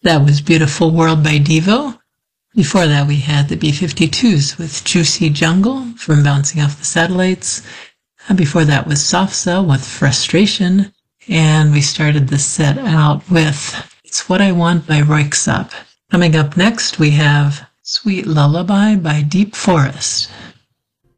That was Beautiful World by Devo. Before that, we had the B-52s with Juicy Jungle from Bouncing Off the Satellites. And before that was Soft Cell with Frustration. And we started the set out with It's What I Want by Röyksopp. Coming up next, we have Sweet Lullaby by Deep Forest.